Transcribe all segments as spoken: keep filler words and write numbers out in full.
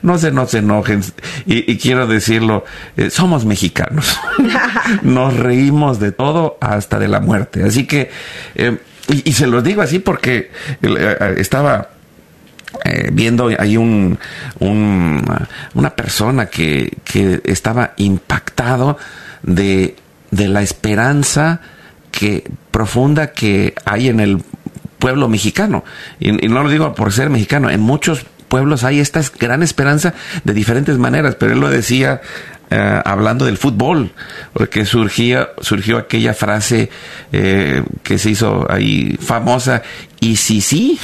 no se nos enojen, y, y quiero decirlo, eh, somos mexicanos. Nos reímos de todo, hasta de la muerte. Así que, eh, y, y se los digo así porque eh, estaba eh, viendo ahí un, un una persona que, que estaba impactado de, de la esperanza que profunda que hay en el pueblo mexicano, y, y no lo digo por ser mexicano, en muchos pueblos hay esta gran esperanza de diferentes maneras, pero él lo decía eh, hablando del fútbol, porque surgía, surgió aquella frase eh, que se hizo ahí famosa, y si sí,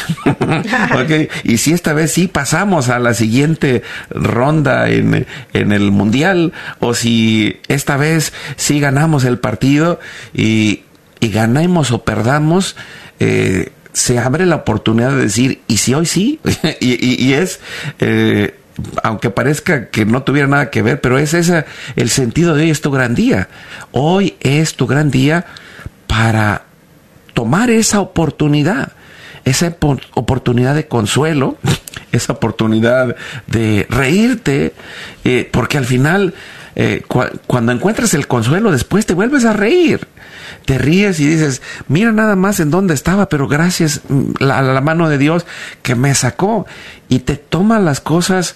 okay, y si esta vez sí pasamos a la siguiente ronda en, en el mundial, o si esta vez sí ganamos el partido, y, y ganemos o perdamos, eh, se abre la oportunidad de decir, ¿y si hoy sí? y, y, y es, eh, aunque parezca que no tuviera nada que ver, pero es ese el sentido de hoy. Es tu gran día. Hoy es tu gran día para tomar esa oportunidad, esa oportunidad de consuelo, esa oportunidad de reírte, eh, porque al final, eh, cu- cuando encuentras el consuelo, después te vuelves a reír. Te ríes y dices, mira nada más en dónde estaba, pero gracias a la, la mano de Dios que me sacó. Y te tomas las cosas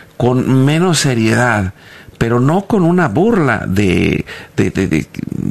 con menos seriedad, pero no con una burla de, de, de, de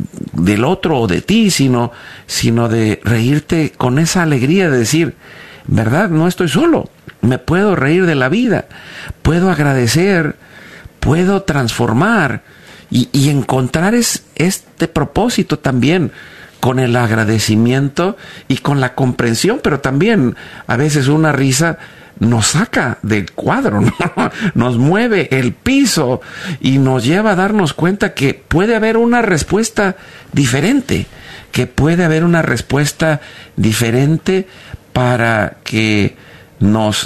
del otro o de ti, sino, sino de reírte con esa alegría de decir, verdad, no estoy solo, me puedo reír de la vida, puedo agradecer, puedo transformar. Y, y encontrar es, este propósito también con el agradecimiento y con la comprensión, pero también a veces una risa nos saca del cuadro, ¿no? Nos mueve el piso y nos lleva a darnos cuenta que puede haber una respuesta diferente, que puede haber una respuesta diferente para que nos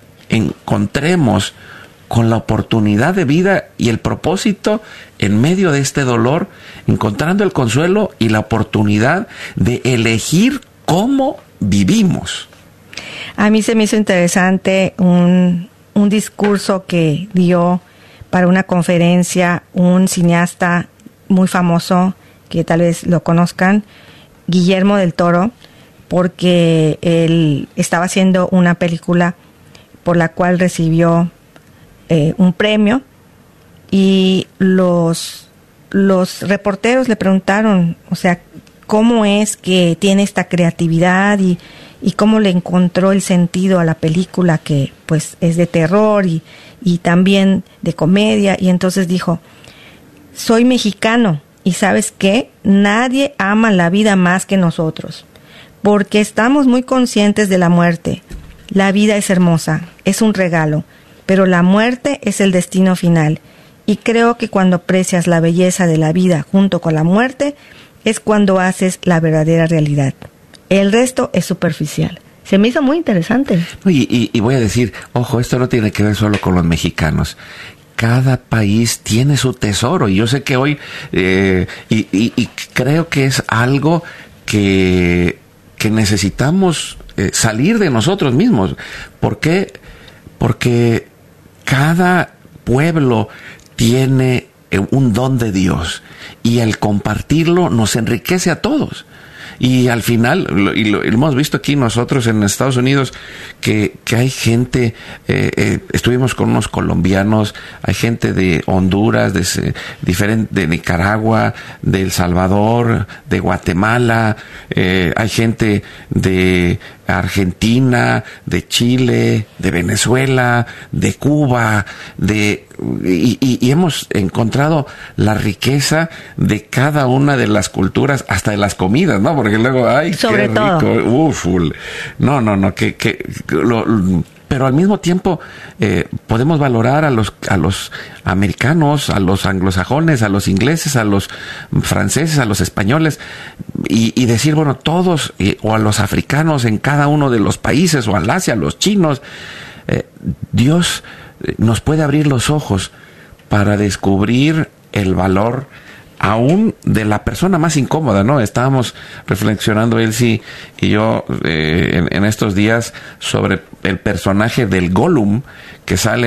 encontremos con la oportunidad de vida y el propósito en medio de este dolor, encontrando el consuelo y la oportunidad de elegir cómo vivimos. A mí se me hizo interesante un, un discurso que dio para una conferencia un cineasta muy famoso, que tal vez lo conozcan, Guillermo del Toro, porque él estaba haciendo una película por la cual recibió Eh, un premio, y los los reporteros le preguntaron, o sea, cómo es que tiene esta creatividad y, y cómo le encontró el sentido a la película, que pues es de terror y, y también de comedia. Y entonces dijo, soy mexicano, y ¿sabes qué? Nadie ama la vida más que nosotros, porque estamos muy conscientes de la muerte. La vida es hermosa, es un regalo, pero la muerte es el destino final, y creo que cuando aprecias la belleza de la vida junto con la muerte, es cuando haces la verdadera realidad. El resto es superficial. Se me hizo muy interesante. Y, y, y voy a decir, ojo, esto no tiene que ver solo con los mexicanos. Cada país tiene su tesoro, y yo sé que hoy, eh, y, y, y creo que es algo que, que necesitamos eh, salir de nosotros mismos. ¿Por qué? Porque cada pueblo tiene un don de Dios, y el compartirlo nos enriquece a todos. Y al final, y lo hemos visto aquí nosotros en Estados Unidos, que, que hay gente, eh, eh, estuvimos con unos colombianos, hay gente de Honduras, de, diferente, de Nicaragua, de El Salvador, de Guatemala, eh, hay gente de Argentina, de Chile, de Venezuela, de Cuba, de y, y, y hemos encontrado la riqueza de cada una de las culturas, hasta de las comidas, ¿no? Porque luego, ay, sobre qué rico, todo. uf, no, no, no, que, que lo, pero al mismo tiempo eh, podemos valorar a los a los americanos, a los anglosajones, a los ingleses, a los franceses, a los españoles, y, y decir, bueno, todos, eh, o a los africanos en cada uno de los países, o al Asia, a los chinos, eh, Dios nos puede abrir los ojos para descubrir el valor aún de la persona más incómoda, ¿no? Estábamos reflexionando Elsie y yo eh, en, en estos días sobre el personaje del Gollum que sale